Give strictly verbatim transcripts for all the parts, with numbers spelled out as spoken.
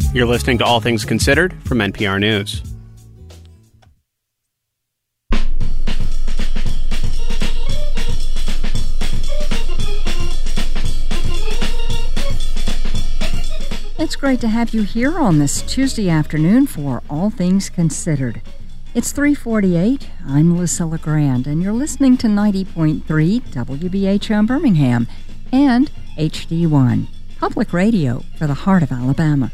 You're listening to All Things Considered from N P R News. It's great to have you here on this Tuesday afternoon for All Things Considered. It's three forty-eight. I'm Melissa LeGrand, and you're listening to ninety point three W B H M Birmingham and H D one, public radio for the heart of Alabama.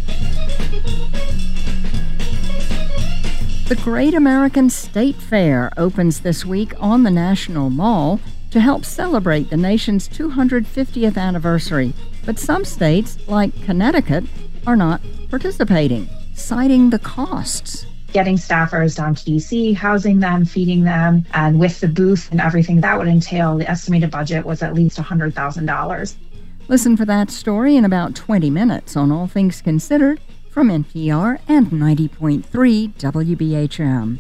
The Great American State Fair opens this week on the National Mall to help celebrate the nation's two hundred fiftieth anniversary. But some states, like Connecticut, are not participating, citing the costs. Getting staffers down to D C, housing them, feeding them, and with the booth and everything that would entail, the estimated budget was at least one hundred thousand dollars. Listen for that story in about twenty minutes on All Things Considered from N P R and ninety point three W B H M.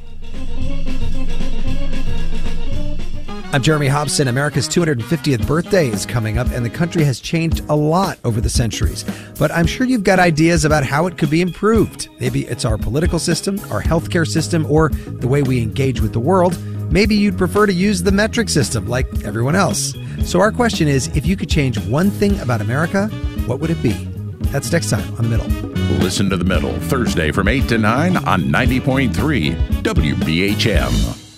I'm Jeremy Hobson. America's two hundred fiftieth birthday is coming up, and the country has changed a lot over the centuries. But I'm sure you've got ideas about how it could be improved. Maybe it's our political system, our healthcare system, or the way we engage with the world. Maybe you'd prefer to use the metric system like everyone else. So our question is, if you could change one thing about America, what would it be? That's next time on The Middle. Listen to The Middle, Thursday from eight to nine on ninety point three W B H M.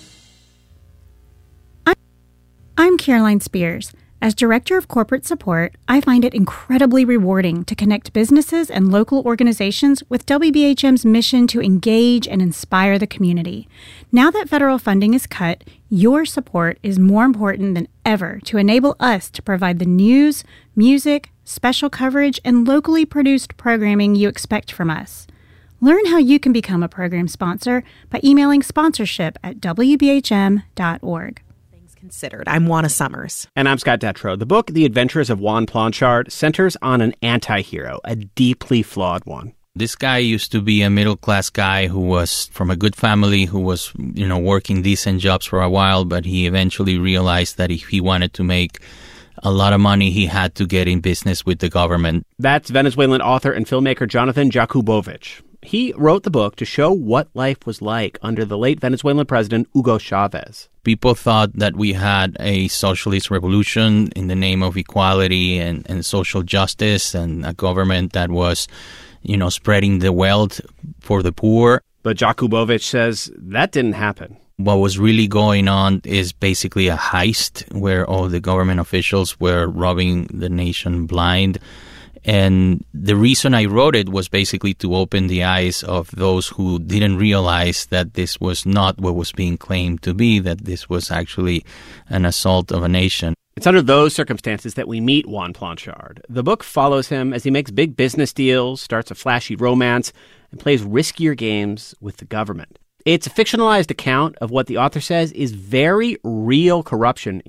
I'm Caroline Spears. As Director of Corporate Support, I find it incredibly rewarding to connect businesses and local organizations with W B H M's mission to engage and inspire the community. Now that federal funding is cut, your support is more important than ever to enable us to provide the news, music, special coverage, and locally produced programming you expect from us. Learn how you can become a program sponsor by emailing sponsorship at w b h m dot org. Considered. I'm Juana Summers. And I'm Scott Detrow. The book, The Adventures of Juan Planchard, centers on an anti-hero, a deeply flawed one. This guy used to be a middle-class guy who was from a good family, who was, you know, working decent jobs for a while, but he eventually realized that if he wanted to make a lot of money, he had to get in business with the government. That's Venezuelan author and filmmaker Jonathan Jakubowicz. He wrote the book to show what life was like under the late Venezuelan president Hugo Chavez. People thought that we had a socialist revolution in the name of equality and, and social justice, and a government that was, you know, spreading the wealth for the poor. But Jakubowicz says that didn't happen. What was really going on is basically a heist where all the government officials were robbing the nation blind. And the reason I wrote it was basically to open the eyes of those who didn't realize that this was not what was being claimed to be, that this was actually an assault of a nation. It's under those circumstances that we meet Juan Planchard. The book follows him as he makes big business deals, starts a flashy romance, and plays riskier games with the government. It's a fictionalized account of what the author says is very real corruption